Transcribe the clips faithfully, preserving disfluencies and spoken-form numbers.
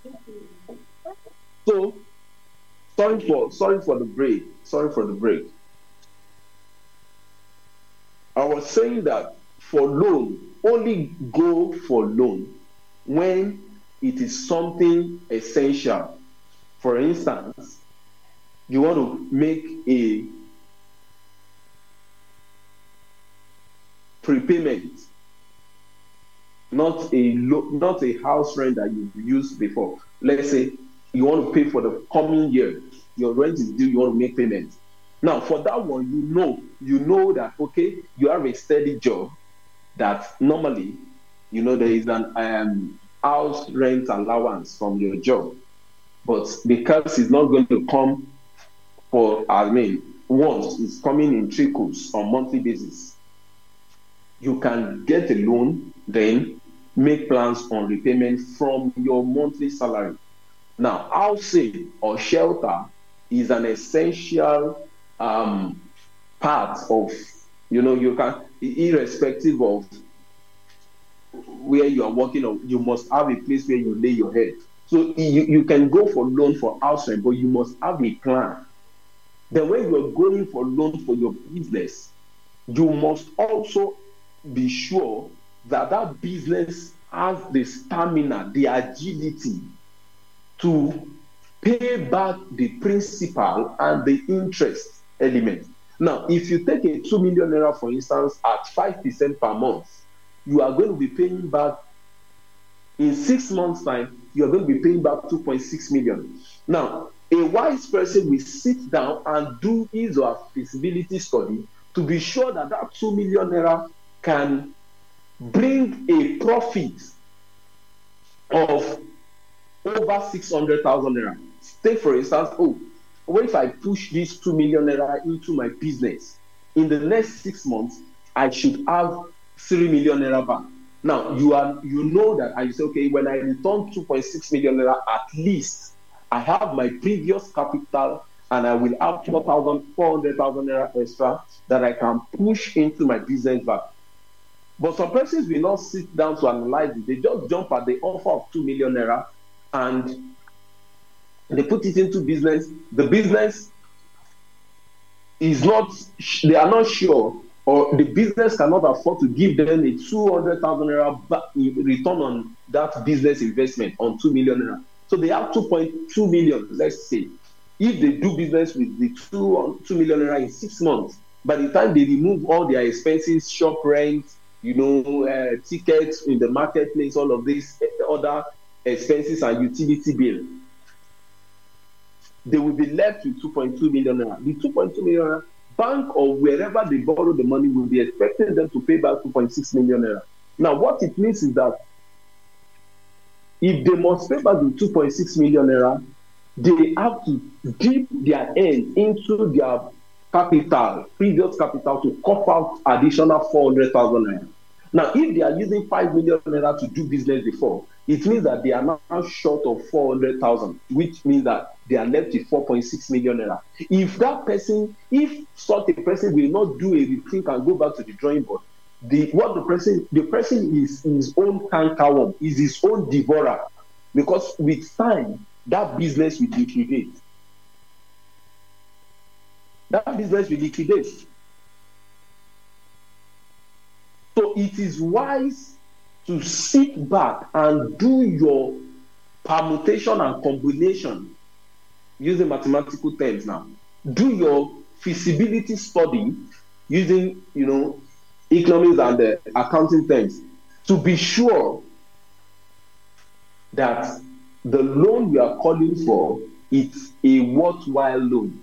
So sorry for sorry for the break. Sorry for the break. I was saying that for loan, only go for loan when it is something essential. For instance, you want to make a prepayment, not a lo- not a house rent that you've used before. Let's say you want to pay for the coming year, your rent is due, you want to make payments. Now, for that one, you know, you know that okay, you have a steady job that normally, you know, there is an um, house rent allowance from your job, but because it's not going to come for, I mean, once, it's coming in trickles on monthly basis, you can get a loan, then make plans on repayment from your monthly salary. Now, housing or shelter is an essential um, part of, you know, you can, irrespective of where you are working on, you must have a place where you lay your head. So you, you can go for loan for housing, but you must have a plan. Then when you're going for loan for your business, you must also be sure that that business has the stamina, the agility to pay back the principal and the interest element. Now, if you take a two million naira, for instance, at five percent per month, you are going to be paying back in six months' time, you are going to be paying back two point six million. Now, a wise person will sit down and do his or her feasibility study to be sure that that two million naira can bring a profit of over six hundred thousand naira. Take, for instance, oh, what if I push this two million naira into my business? In the next six months, I should have three million naira back. Now, you are you know that, and you say, okay, when I return two point six million naira, at least I have my previous capital and I will have four thousand, four hundred thousand naira extra that I can push into my business back. But some persons will not sit down to analyze it. They just jump at the offer of two million naira and they put it into business. The business is not, they are not sure, or the business cannot afford to give them a two hundred thousand naira back return on that business investment on two million naira. So they have two point two million, let's say. If they do business with the two, two million naira in six months, by the time they remove all their expenses, shop rent, you know, uh, tickets in the marketplace, all of these other expenses and utility bill, they will be left with two point two million naira. The two point two million naira, bank or wherever they borrow the money will be expecting them to pay back two point six million naira. Now, what it means is that if they must pay back the two point six million naira, they have to dip their end into their capital, previous capital, to cough out additional four hundred thousand naira. Now, if they are using five million naira to do business before, it means that they are now short of four hundred thousand, which means that they are left with four point six million naira. If that person, if such a person will not do a rethink and go back to the drawing board, the what the person, the person is his own cankerworm, is his own devourer, because with time that business will liquidate. That business will liquidate. So it is wise to sit back and do your permutation and combination, using mathematical terms now. Do your feasibility study using, you know, economics and the accounting terms, to be sure that the loan you are calling for is a worthwhile loan.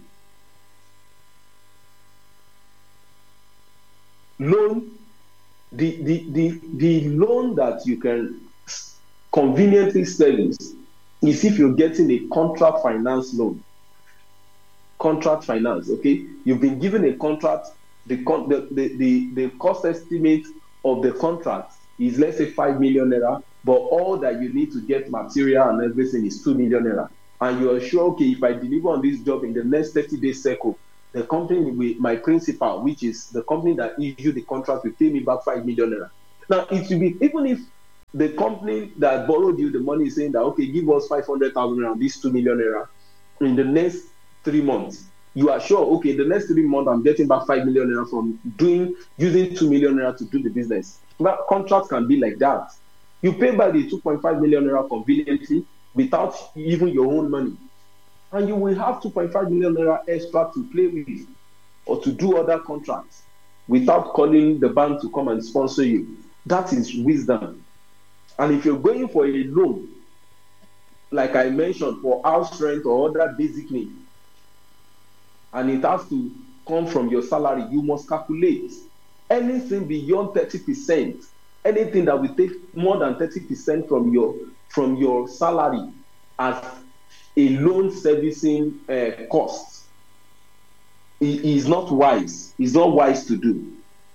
Loan, the, the, the, the loan that you can conveniently service is if you're getting a contract finance loan. Contract finance, okay? You've been given a contract, the, con- the, the, the, the cost estimate of the contract is, let's say, five million naira, but all that you need to get material and everything is two million naira. And you are sure, okay, if I deliver on this job in the next thirty days cycle, the company with my principal, which is the company that issued the contract, will pay me back five million naira. Now, it will be, even if the company that borrowed you the money is saying that, okay, give us five hundred thousand naira, this two million naira in the next three months. You are sure, okay, the next three months I'm getting back five million naira from doing using two million naira to do the business. But contracts can be like that. You pay back the two point five million naira conveniently without even your own money, and you will have two point five million naira extra to play with or to do other contracts without calling the bank to come and sponsor you. That is wisdom. And if you're going for a loan, like I mentioned, for house rent or other basic needs, and it has to come from your salary, you must calculate anything beyond thirty percent, anything that will take more than thirty percent from your from your salary as a loan servicing uh, cost. It is not wise. It's not wise to do.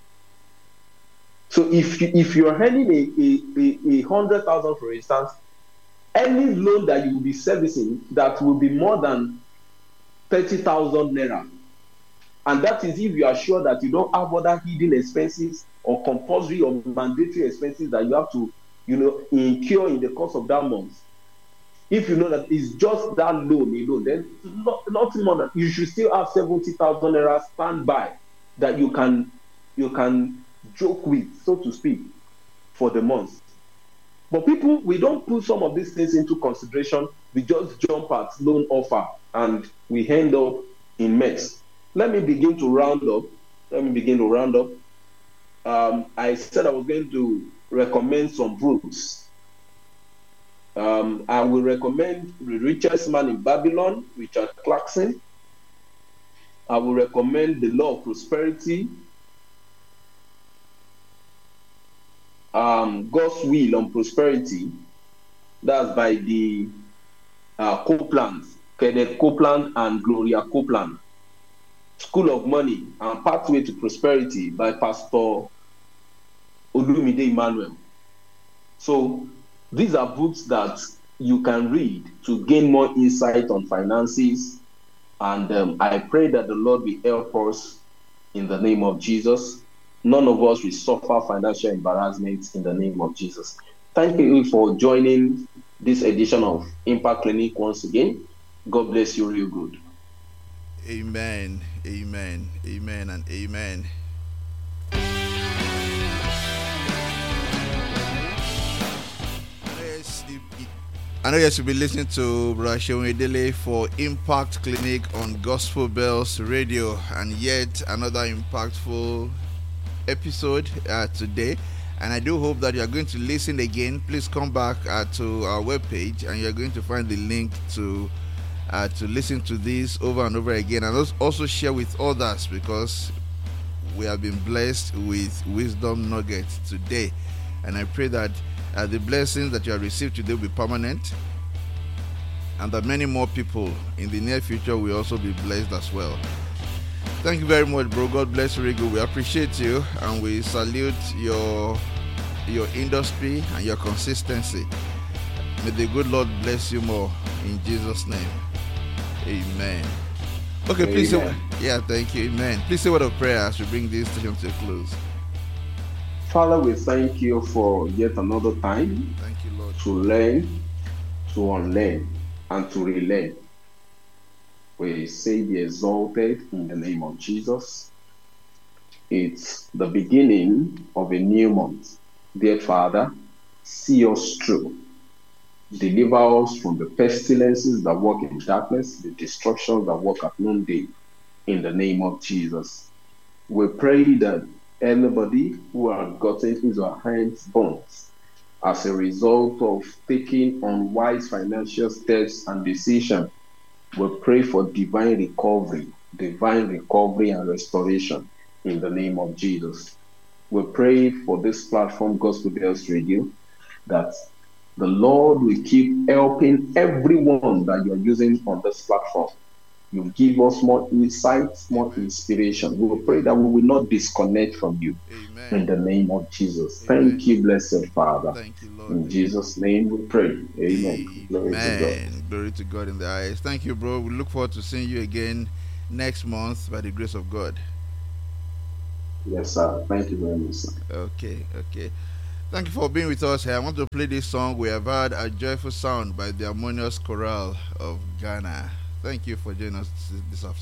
So if you, if you're earning a, a, a, a hundred thousand, for instance, any loan that you will be servicing that will be more than thirty thousand naira, and that is if you are sure that you don't have other hidden expenses or compulsory or mandatory expenses that you have to, you know, incur in the course of that month. If you know that it's just that loan alone, then not, nothing more than, you should still have seventy thousand naira standby that you can you can joke with, so to speak, for the month. But people, we don't put some of these things into consideration. We just jump at loan offer and we end up in mess. Let me begin to round up. Let me begin to round up. Um, I said I was going to recommend some books. Um, I will recommend The Richest Man in Babylon, Richard Clarkson. I will recommend The Law of Prosperity, um, God's Will on Prosperity. That's by the uh, Copeland, Kenneth Copeland and Gloria Copeland. School of Money and Pathway to Prosperity by Pastor Olumide Emmanuel. So these are books that you can read to gain more insight on finances. And um, I pray that the Lord will help us in the name of Jesus. None of us will suffer financial embarrassment in the name of Jesus. Thank you for joining this edition of Impact Clinic once again. God bless you real good. Amen, amen, amen, and amen. I know you should be listening to Brother Seun Edele for Impact Clinic on Gospel Bells Radio, and yet another impactful episode uh, today. And I do hope that you are going to listen again. Please come back uh, to our webpage, and you're going to find the link to uh, to listen to this over and over again, and also share with others, because we have been blessed with wisdom nuggets today. And I pray that Uh, the blessings that you have received today will be permanent, and that many more people in the near future will also be blessed as well. Thank you very much, bro. God bless you, Rigo. We appreciate you, and we salute your your industry and your consistency. May the good Lord bless you more in Jesus' name. Amen. Okay, Amen. Please say, yeah, thank you. Amen. Please say a word of prayer as we bring this session to a close. Father, we thank you for yet another time thank you, Lord, to learn, to unlearn, and to relearn. We say be exalted in the name of Jesus. It's the beginning of a new month. Dear Father, see us through. Deliver us from the pestilences that work in darkness, the destructions that work at noonday, in the name of Jesus. We pray that anybody who has gotten his or her hands burnt as a result of taking unwise financial steps and decisions, we pray for divine recovery, divine recovery and restoration in the name of Jesus. We pray for this platform, Gospel Bells Radio, that the Lord will keep helping everyone that you're using on this platform. You give us more insights, more inspiration. We will pray that we will not disconnect from you. Amen. In the name of Jesus. Amen. Thank you, blessed Father. Thank you, Lord. In Jesus' name we pray. Amen. Amen. Glory to God. Glory to God in the highest. Thank you, bro. We look forward to seeing you again next month by the grace of God. Yes, sir. Thank you very much, sir. Okay, okay. Thank you for being with us here. I want to play this song. We have heard A Joyful Sound by the Harmonious Chorale of Ghana. Thank you for joining us this afternoon.